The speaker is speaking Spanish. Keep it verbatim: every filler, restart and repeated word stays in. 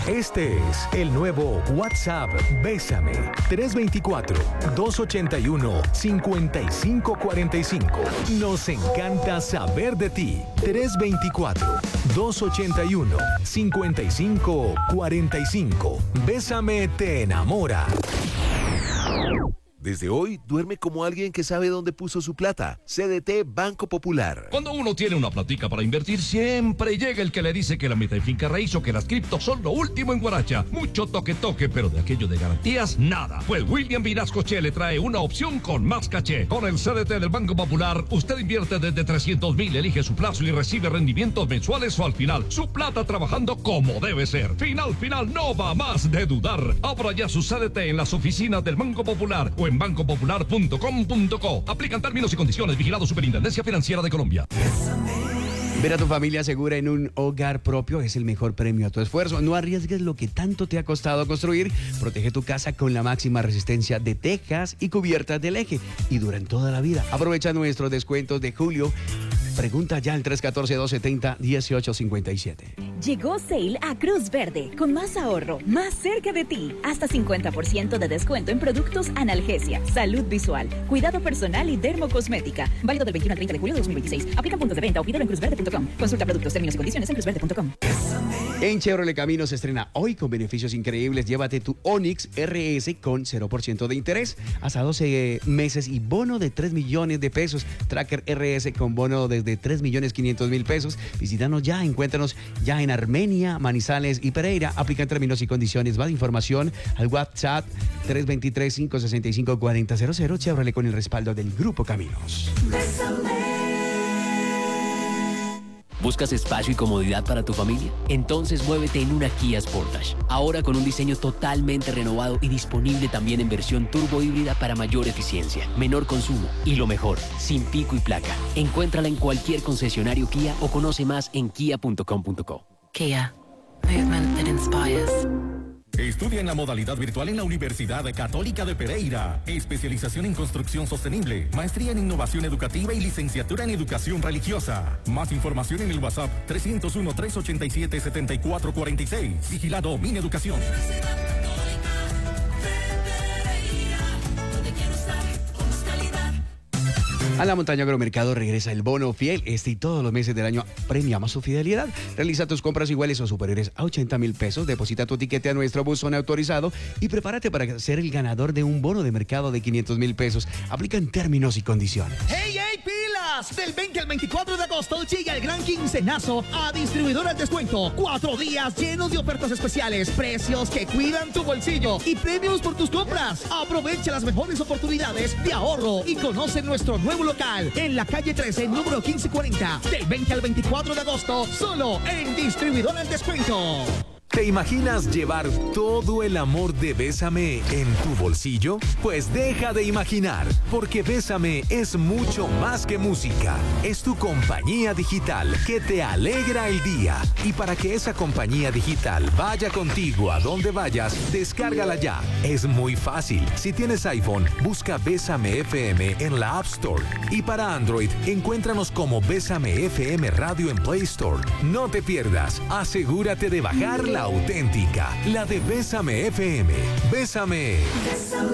Este es el nuevo WhatsApp Bésame. tres dos cuatro, dos ocho uno, cinco cinco cuatro cinco. Nos encanta saber de ti. tres dos cuatro, dos ocho uno, cinco cinco cuatro cinco. Bésame te enamora. Desde hoy, duerme como alguien que sabe dónde puso su plata. C D T Banco Popular. Cuando uno tiene una platica para invertir, siempre llega el que le dice que la meta en finca raíz o que las criptos son lo último en Guaracha. Mucho toque toque, pero de aquello de garantías, nada. Pues William Vinasco Che le trae una opción con más caché. Con el C D T del Banco Popular, usted invierte desde trescientos mil, elige su plazo y recibe rendimientos mensuales o al final. Su plata trabajando como debe ser. Final, final, no va más de dudar. Abra ya su C D T en las oficinas del Banco Popular o en banco popular punto com punto co. Aplican términos y condiciones. Vigilado Superintendencia Financiera de Colombia. Ver a tu familia segura en un hogar propio es el mejor premio a tu esfuerzo. No arriesgues lo que tanto te ha costado construir. Protege tu casa con la máxima resistencia de tejas y cubiertas del eje y duran toda la vida. Aprovecha nuestros descuentos de julio. Pregunta ya al tres uno cuatro, dos siete cero, uno ocho cinco siete. Llegó Sale a Cruz Verde, con más ahorro, más cerca de ti. Hasta cincuenta por ciento de descuento en productos analgesia, salud visual, cuidado personal y dermocosmética. Válido del veintiuno al treinta de julio de dos mil veintiséis. Aplican puntos de venta o pídelo en cruz verde punto com. Consulta productos, términos y condiciones en cruz verde punto com. En Chevrolet Camino se estrena hoy con beneficios increíbles. Llévate tu Onix R S con cero por ciento de interés, hasta doce meses y bono de tres millones de pesos. Tracker R S con bono desde tres millones quinientos mil pesos. Visítanos ya, encuéntranos ya en Armenia, Manizales y Pereira. Aplican términos y condiciones. Más información al WhatsApp tres dos tres, cinco seis cinco, cuatro cero cero. Chevrolet con el respaldo del Grupo Caminos. ¿Buscas espacio y comodidad para tu familia? Entonces muévete en una Kia Sportage. Ahora con un diseño totalmente renovado y disponible también en versión turbo híbrida para mayor eficiencia, menor consumo y lo mejor, sin pico y placa. Encuéntrala en cualquier concesionario Kia o conoce más en kia punto com punto co. Kia. Movement that inspires. Estudia en la modalidad virtual en la Universidad Católica de Pereira. Especialización en construcción sostenible, maestría en innovación educativa y licenciatura en educación religiosa. Más información en el WhatsApp tres cero uno, tres ocho siete, siete cuatro cuatro seis. Vigilado Mineducación. A la Montaña Agromercado regresa el bono fiel. Este y todos los meses del año premiamos su fidelidad. Realiza tus compras iguales o superiores a ochenta mil pesos. Deposita tu tiquete a nuestro buzón autorizado y prepárate para ser el ganador de un bono de mercado de quinientos mil pesos. Aplican términos y condiciones. ¡Hey, hey, pilas! Del veinte al veinticuatro de agosto llega el gran quincenazo a Distribuidora al Descuento. Cuatro días llenos de ofertas especiales, precios que cuidan tu bolsillo y premios por tus compras. Aprovecha las mejores oportunidades de ahorro y conoce nuestro nuevo local en la calle trece, número quince cuarenta, del veinte al veinticuatro de agosto, solo en Distribuidor al Descuento. ¿Te imaginas llevar todo el amor de Bésame en tu bolsillo? Pues deja de imaginar, porque Bésame es mucho más que música. Es tu compañía digital que te alegra el día. Y para que esa compañía digital vaya contigo a donde vayas, descárgala ya. Es muy fácil. Si tienes iPhone, busca Bésame F M en la App Store. Y para Android, encuéntranos como Bésame F M Radio en Play Store. No te pierdas. Asegúrate de bajar la auténtica, la de Bésame F M. Bésame.